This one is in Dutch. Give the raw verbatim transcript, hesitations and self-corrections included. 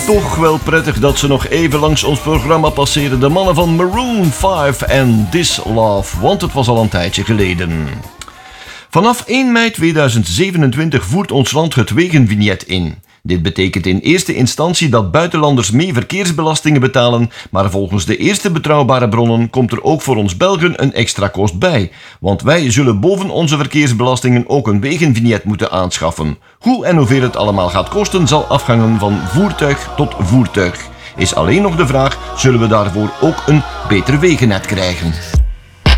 Toch wel prettig dat ze nog even langs ons programma passeren. De mannen van Maroon vijf en This Love, want het was al een tijdje geleden. Vanaf één mei tweeduizend zevenentwintig voert ons land het wegenvignet in. Dit betekent in eerste instantie dat buitenlanders mee verkeersbelastingen betalen, maar volgens de eerste betrouwbare bronnen komt er ook voor ons Belgen een extra kost bij. Want wij zullen boven onze verkeersbelastingen ook een wegenvignet moeten aanschaffen. Hoe en hoeveel het allemaal gaat kosten zal afhangen van voertuig tot voertuig. Is alleen nog de vraag, zullen we daarvoor ook een beter wegennet krijgen?